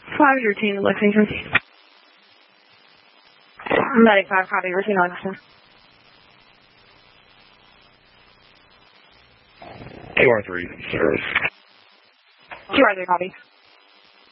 5 routine to Lexington. 95, copy, routine to Lexington. AR3, service. 2R3, copy.